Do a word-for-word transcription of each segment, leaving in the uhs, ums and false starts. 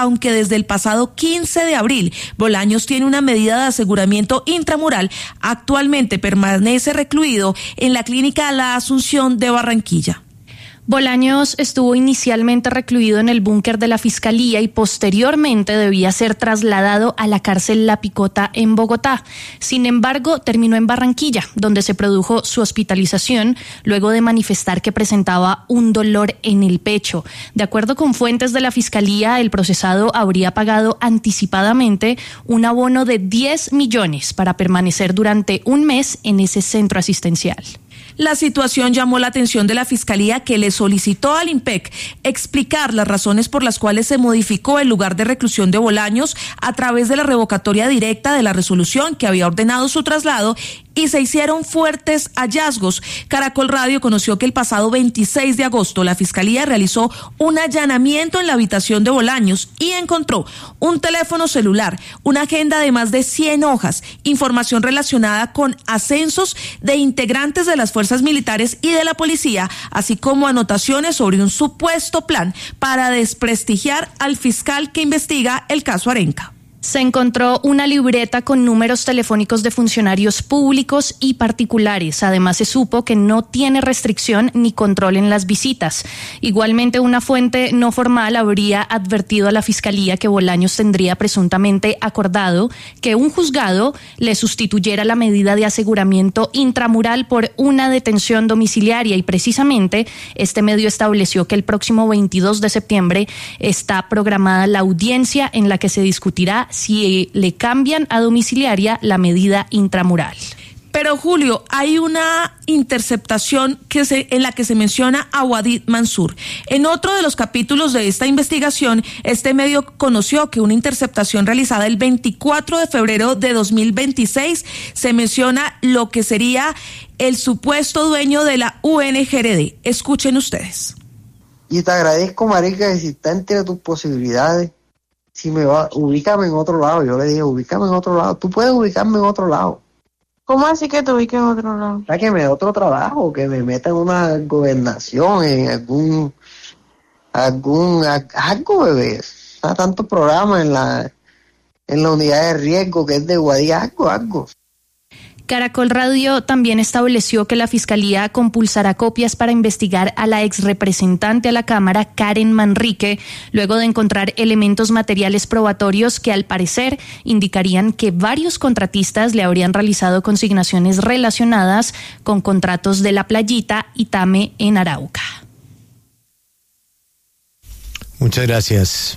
aunque desde el pasado quince de abril Bolaños tiene una medida de aseguramiento intramural, actualmente permanece recluido en la clínica La Asunción de Barranquilla. Bolaños estuvo inicialmente recluido en el búnker de la Fiscalía y posteriormente debía ser trasladado a la cárcel La Picota en Bogotá. Sin embargo, terminó en Barranquilla, donde se produjo su hospitalización luego de manifestar que presentaba un dolor en el pecho. De acuerdo con fuentes de la Fiscalía, el procesado habría pagado anticipadamente un abono de diez millones para permanecer durante un mes en ese centro asistencial. La situación llamó la atención de la Fiscalía, que le solicitó al IMPEC explicar las razones por las cuales se modificó el lugar de reclusión de Bolaños a través de la revocatoria directa de la resolución que había ordenado su traslado, y se hicieron fuertes hallazgos. Caracol Radio conoció que el pasado veintiséis de agosto la Fiscalía realizó un allanamiento en la habitación de Bolaños y encontró un teléfono celular, una agenda de más de cien hojas, información relacionada con ascensos de integrantes de las fuerzas militares y de la policía, así como anotaciones sobre un supuesto plan para desprestigiar al fiscal que investiga el caso Arenca. Se encontró una libreta con números telefónicos de funcionarios públicos y particulares. Además, se supo que no tiene restricción ni control en las visitas. Igualmente, una fuente no formal habría advertido a la Fiscalía que Bolaños tendría presuntamente acordado que un juzgado le sustituyera la medida de aseguramiento intramural por una detención domiciliaria, y precisamente este medio estableció que el próximo veintidós de septiembre está programada la audiencia en la que se discutirá si le cambian a domiciliaria la medida intramural. Pero Julio, hay una interceptación que se, en la que se menciona a Wadid Mansur. En otro de los capítulos de esta investigación, este medio conoció que una interceptación realizada el veinticuatro de febrero de dos mil veintiséis se menciona lo que sería el supuesto dueño de la U N G R D. Escuchen ustedes. Y te agradezco, marica, que si está entre tus posibilidades, si me va, ubícame en otro lado. Yo le dije, ubícame en otro lado. Tú puedes ubicarme en otro lado. ¿Cómo así que te ubiques en otro lado? Para que me dé otro trabajo, que me meta en una gobernación, en algún, algún, algo, bebé. Está tanto programa en la, en la unidad de riesgo que es de Guadía, algo, algo. Caracol Radio también estableció que la Fiscalía compulsará copias para investigar a la exrepresentante a la Cámara, Karen Manrique, luego de encontrar elementos materiales probatorios que al parecer indicarían que varios contratistas le habrían realizado consignaciones relacionadas con contratos de La Playita y Tame en Arauca. Muchas gracias.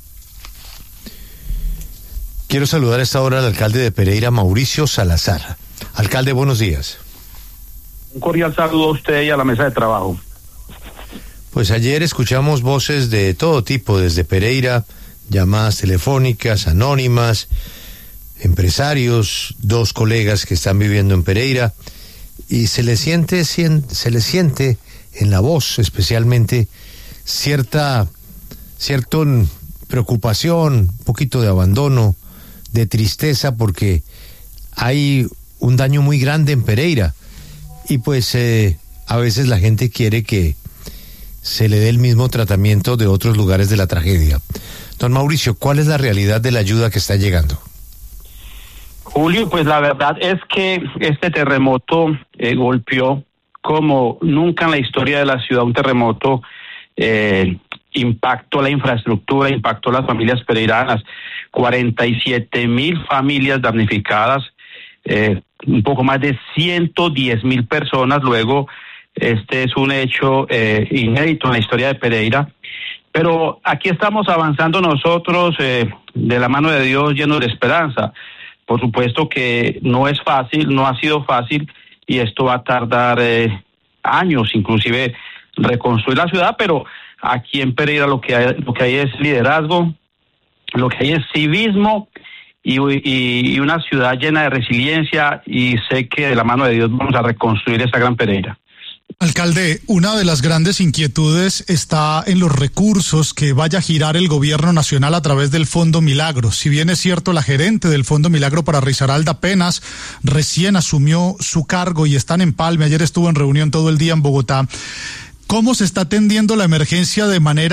Quiero saludar a esta hora al alcalde de Pereira, Mauricio Salazar. Alcalde, buenos días. Un cordial saludo a usted y a la mesa de trabajo. Pues ayer escuchamos voces de todo tipo desde Pereira, llamadas telefónicas, anónimas, empresarios, dos colegas que están viviendo en Pereira, y se le siente, se le siente en la voz especialmente cierta, cierta preocupación, un poquito de abandono, de tristeza, porque hay un daño muy grande en Pereira, y pues eh, a veces la gente quiere que se le dé el mismo tratamiento de otros lugares de la tragedia. Don Mauricio, ¿cuál es la realidad de la ayuda que está llegando? Julio, pues la verdad es que este terremoto eh, golpeó como nunca en la historia de la ciudad. Un terremoto eh, impactó la infraestructura, impactó las familias pereiranas, cuarenta y siete mil familias damnificadas, eh, un poco más de ciento diez mil personas. Luego, este es un hecho eh, inédito en la historia de Pereira, pero aquí estamos avanzando nosotros eh, de la mano de Dios, llenos de esperanza. Por supuesto que no es fácil, no ha sido fácil, y esto va a tardar eh, años, inclusive reconstruir la ciudad, pero aquí en Pereira lo que hay, lo que hay es liderazgo, lo que hay es civismo, Y, y, y una ciudad llena de resiliencia, y sé que de la mano de Dios vamos a reconstruir esta gran Pereira. Alcalde, una de las grandes inquietudes está en los recursos que vaya a girar el gobierno nacional a través del Fondo Milagro. Si bien es cierto, la gerente del Fondo Milagro para Risaralda apenas recién asumió su cargo y está en empalme, ayer estuvo en reunión todo el día en Bogotá, ¿cómo se está atendiendo la emergencia de manera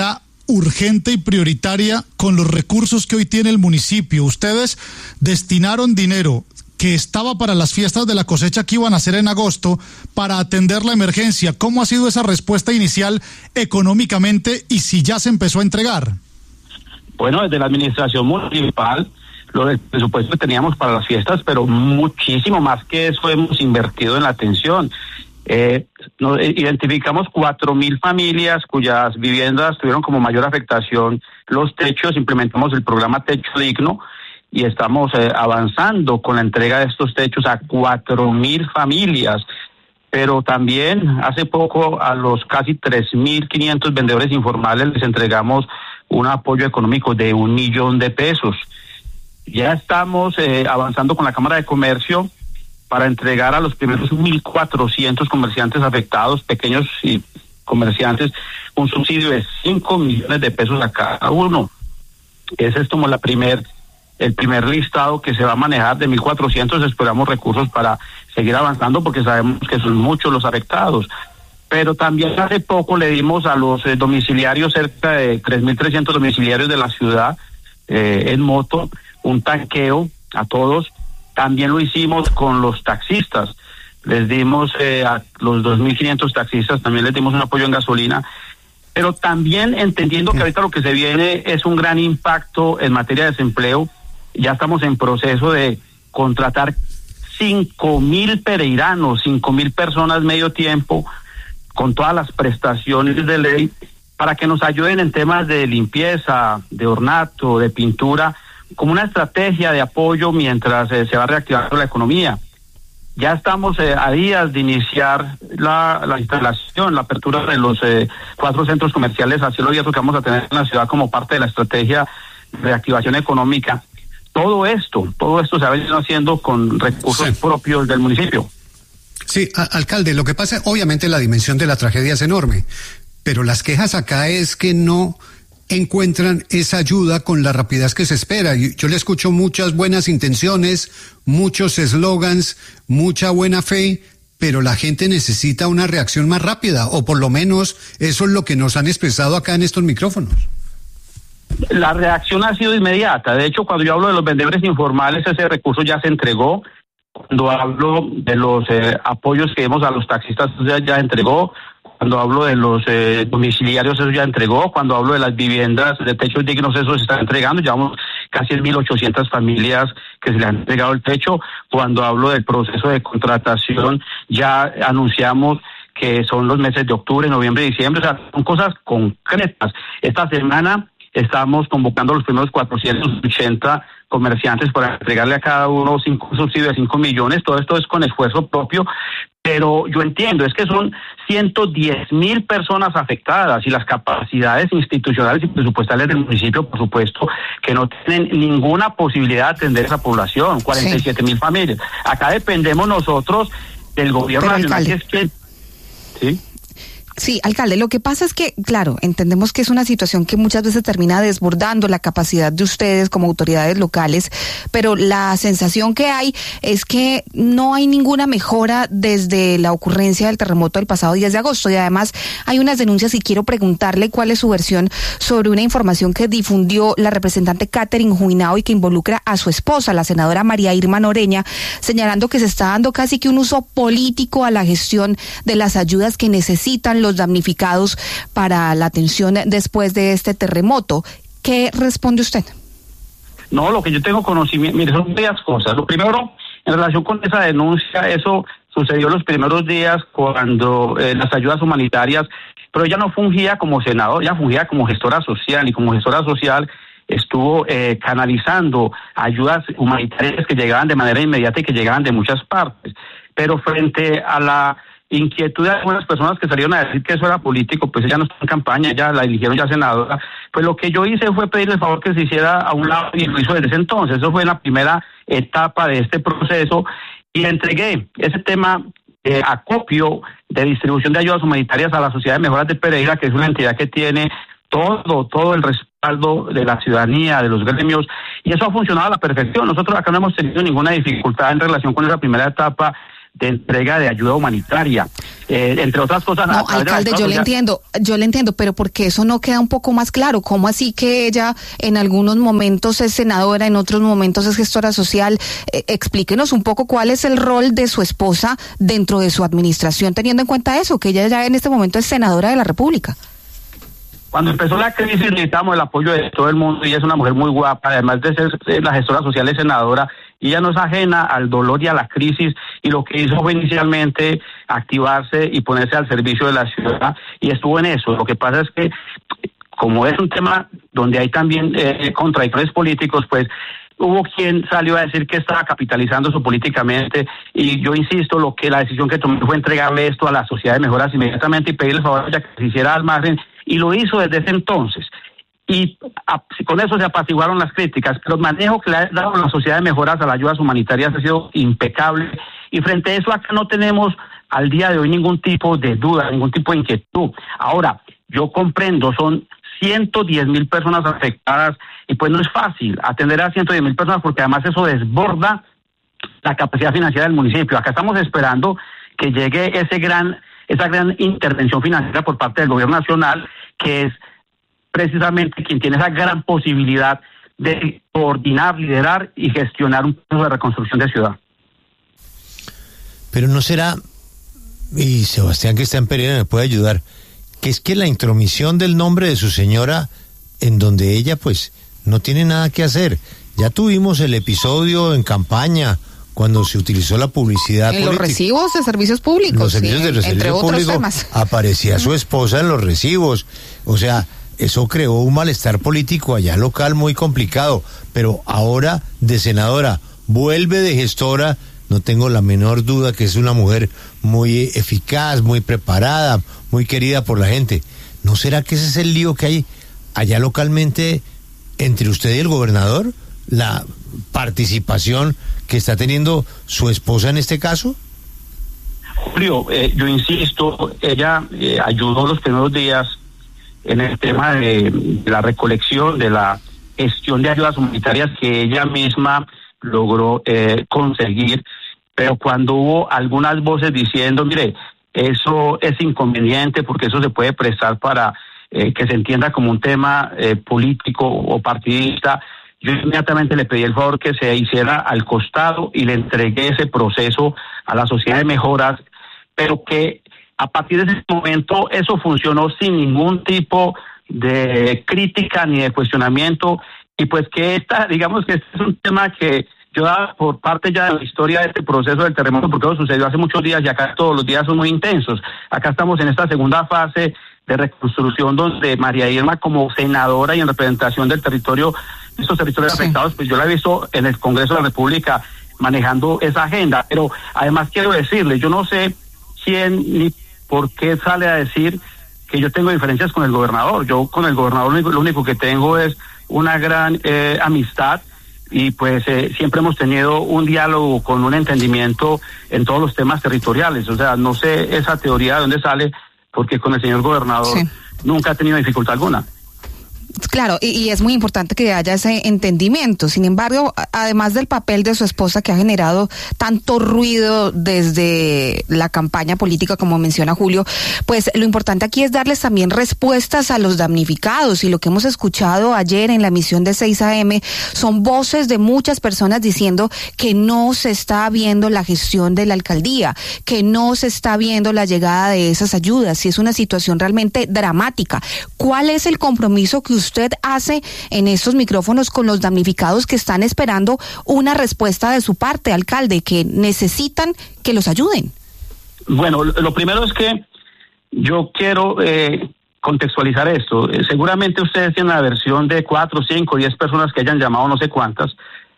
urgente y prioritaria con los recursos que hoy tiene el municipio. Ustedes destinaron dinero que estaba para las fiestas de la cosecha que iban a hacer en agosto para atender la emergencia. ¿Cómo ha sido esa respuesta inicial económicamente y si ya se empezó a entregar? Bueno, desde la administración municipal, lo del presupuesto que teníamos para las fiestas, pero muchísimo más que eso hemos invertido en la atención. Eh, nos identificamos cuatro mil familias cuyas viviendas tuvieron como mayor afectación los techos, implementamos el programa Techo Digno y estamos eh, avanzando con la entrega de estos techos a cuatro mil familias, pero también hace poco a los casi tres mil quinientos vendedores informales les entregamos un apoyo económico de un millón de pesos. Ya estamos eh, avanzando con la Cámara de Comercio para entregar a los primeros mil cuatrocientos comerciantes afectados, pequeños y comerciantes, un subsidio de cinco millones de pesos a cada uno. Ese es como la primer, el primer listado que se va a manejar de mil cuatrocientos. Esperamos recursos para seguir avanzando porque sabemos que son muchos los afectados. Pero también hace poco le dimos a los eh, domiciliarios, cerca de tres mil trescientos domiciliarios de la ciudad, eh, en moto, un tanqueo a todos. También lo hicimos con los taxistas. Les dimos eh, a los dos mil quinientos taxistas, también les dimos un apoyo en gasolina. Pero también entendiendo que ahorita lo que se viene es un gran impacto en materia de desempleo. Ya estamos en proceso de contratar cinco mil pereiranos, cinco mil personas medio tiempo, con todas las prestaciones de ley, para que nos ayuden en temas de limpieza, de ornato, de pintura, como una estrategia de apoyo mientras eh, se va reactivando la economía. Ya estamos eh, a días de iniciar la, la instalación, la apertura de los eh, cuatro centros comerciales a cielo abierto que vamos a tener en la ciudad como parte de la estrategia de reactivación económica. Todo esto, todo esto se ha venido haciendo con recursos sí. propios del municipio. Sí, a, alcalde, lo que pasa, obviamente la dimensión de la tragedia es enorme, pero las quejas acá es que no encuentran esa ayuda con la rapidez que se espera. Yo, yo le escucho muchas buenas intenciones, muchos eslogans, mucha buena fe, pero la gente necesita una reacción más rápida, o por lo menos eso es lo que nos han expresado acá en estos micrófonos. La reacción ha sido inmediata. De hecho, cuando yo hablo de los vendedores informales, ese recurso ya se entregó. Cuando hablo de los eh, apoyos que dimos a los taxistas, ya, ya entregó. Cuando hablo de los eh, domiciliarios, eso ya entregó. Cuando hablo de las viviendas de techos dignos, eso se está entregando. Llevamos casi mil ochocientas familias que se le han entregado el techo. Cuando hablo del proceso de contratación, ya anunciamos que son los meses de octubre, noviembre y diciembre. O sea, son cosas concretas. Esta semana estamos convocando a los primeros cuatrocientos ochenta comerciantes para entregarle a cada uno cinco subsidios de cinco millones. Todo esto es con esfuerzo propio, pero yo entiendo, es que son ciento diez mil personas afectadas y las capacidades institucionales y presupuestales del municipio, por supuesto, que no tienen ninguna posibilidad de atender a esa población, cuarenta y siete mil sí. familias. Acá dependemos nosotros del gobierno pero nacional, que es que... ¿sí? Sí, alcalde, lo que pasa es que, claro, entendemos que es una situación que muchas veces termina desbordando la capacidad de ustedes como autoridades locales, pero la sensación que hay es que no hay ninguna mejora desde la ocurrencia del terremoto del pasado diez de agosto, y además hay unas denuncias y quiero preguntarle cuál es su versión sobre una información que difundió la representante Catherine Juinao y que involucra a su esposa, la senadora María Irma Noreña, señalando que se está dando casi que un uso político a la gestión de las ayudas que necesitan los los damnificados para la atención después de este terremoto. ¿Qué responde usted? No, lo que yo tengo conocimiento, mire, son varias cosas. Lo primero, en relación con esa denuncia, eso sucedió los primeros días cuando eh, las ayudas humanitarias, pero ella no fungía como senador, ella fungía como gestora social, y como gestora social estuvo eh, canalizando ayudas humanitarias que llegaban de manera inmediata y que llegaban de muchas partes. Pero frente a la inquietud de algunas personas que salieron a decir que eso era político, pues ella no está en campaña, ya la eligieron ya senadora, pues lo que yo hice fue pedirle el favor que se hiciera a un lado y lo hizo desde ese entonces. Eso fue en la primera etapa de este proceso y le entregué ese tema de acopio de distribución de ayudas humanitarias a la Sociedad de Mejoras de Pereira, que es una entidad que tiene todo, todo el respaldo de la ciudadanía, de los gremios, y eso ha funcionado a la perfección. Nosotros acá no hemos tenido ninguna dificultad en relación con esa primera etapa de entrega de ayuda humanitaria, eh, entre otras cosas. No, alcalde, yo le entiendo, yo le entiendo, pero porque eso no queda un poco más claro. ¿Cómo así que ella en algunos momentos es senadora, en otros momentos es gestora social? Eh, explíquenos un poco cuál es el rol de su esposa dentro de su administración, teniendo en cuenta eso, que ella ya en este momento es senadora de la República. Cuando empezó la crisis necesitamos el apoyo de todo el mundo, y es una mujer muy guapa, además de ser la gestora social y senadora, y ella no es ajena al dolor y a la crisis, y lo que hizo fue inicialmente activarse y ponerse al servicio de la ciudad, y estuvo en eso. Lo que pasa es que, como es un tema donde hay también eh, contradictores políticos, pues hubo quien salió a decir que estaba capitalizando eso políticamente, y yo insisto, lo que la decisión que tomé fue entregarle esto a la Sociedad de Mejoras inmediatamente y pedirle el favor a ella que se hiciera al margen, y lo hizo desde ese entonces. Y a, con eso se apaciguaron las críticas, pero el manejo que le ha dado la Sociedad de Mejoras a las ayudas humanitarias ha sido impecable, y frente a eso acá no tenemos al día de hoy ningún tipo de duda, ningún tipo de inquietud. Ahora, yo comprendo, son ciento diez mil personas afectadas, y pues no es fácil atender a ciento diez mil personas, porque además eso desborda la capacidad financiera del municipio. Acá estamos esperando que llegue ese gran, esa gran intervención financiera por parte del gobierno nacional, que es precisamente quien tiene esa gran posibilidad de coordinar, liderar y gestionar un proceso de reconstrucción de ciudad. Pero no será, y Sebastián que está en Pereira me puede ayudar, que es que la intromisión del nombre de su señora, en donde ella pues no tiene nada que hacer. Ya tuvimos el episodio en campaña cuando se utilizó la publicidad en política. Los recibos de servicios públicos, los servicios sí, de servicio entre otros público, temas. aparecía su esposa en los recibos. O sea, eso creó un malestar político allá local muy complicado, pero ahora de senadora vuelve de gestora. No tengo la menor duda que es una mujer muy eficaz, muy preparada, muy querida por la gente. ¿No será que ese es el lío que hay allá localmente entre usted y el gobernador? ¿La participación que está teniendo su esposa en este caso? Julio, eh, yo insisto, ella eh, ayudó los primeros días en el tema de, de la recolección, de la gestión de ayudas humanitarias que ella misma logró eh, conseguir, pero cuando hubo algunas voces diciendo, mire, eso es inconveniente porque eso se puede prestar para eh, que se entienda como un tema eh, político o partidista, yo inmediatamente le pedí el favor que se hiciera al costado y le entregué ese proceso a la Sociedad de Mejoras, pero que a partir de ese momento eso funcionó sin ningún tipo de crítica ni de cuestionamiento, y pues que esta, digamos que este es un tema que yo daba por parte ya de la historia de este proceso del terremoto, porque eso sucedió hace muchos días y acá todos los días son muy intensos. Acá estamos en esta segunda fase de reconstrucción donde María Irma, como senadora y en representación del territorio, estos territorios sí. afectados, pues yo la he visto en el Congreso de la República manejando esa agenda, pero además quiero decirle, yo no sé quién ni por qué sale a decir que yo tengo diferencias con el gobernador. Yo con el gobernador lo único, lo único que tengo es una gran eh, amistad, y pues eh, siempre hemos tenido un diálogo con un entendimiento en todos los temas territoriales. O sea, no sé esa teoría de dónde sale, porque con el señor gobernador sí. nunca ha tenido dificultad alguna. Claro, y, y es muy importante que haya ese entendimiento. Sin embargo, además del papel de su esposa que ha generado tanto ruido desde la campaña política, como menciona Julio, pues lo importante aquí es darles también respuestas a los damnificados. Y lo que hemos escuchado ayer en la emisión de seis A M son voces de muchas personas diciendo que no se está viendo la gestión de la alcaldía, que no se está viendo la llegada de esas ayudas, y es una situación realmente dramática. ¿Cuál es el compromiso que usted hace en estos micrófonos con los damnificados que están esperando una respuesta de su parte, alcalde, que necesitan que los ayuden? Bueno, lo primero es que yo quiero eh, contextualizar esto. Eh, seguramente ustedes tienen la versión de cuatro, cinco, diez personas que hayan llamado, no sé cuántas,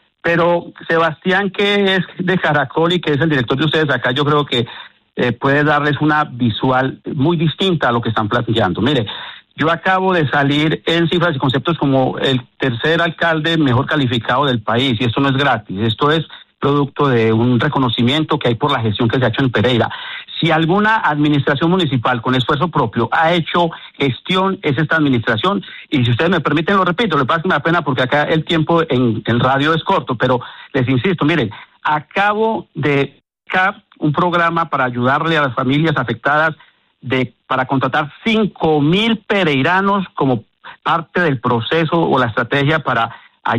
pero Sebastián, que es de Caracol y que es el director de ustedes acá, yo creo que eh, puede darles una visual muy distinta a lo que están planteando. Mire, yo acabo de salir en cifras y conceptos como el tercer alcalde mejor calificado del país, y esto no es gratis, esto es producto de un reconocimiento que hay por la gestión que se ha hecho en Pereira. Si alguna administración municipal con esfuerzo propio ha hecho gestión, es esta administración, y si ustedes me permiten lo repito, lo que pasa es que me da pena porque acá el tiempo en, en radio es corto, pero les insisto, miren, acabo de un programa para ayudarle a las familias afectadas de para contratar cinco mil pereiranos como parte del proceso o la estrategia para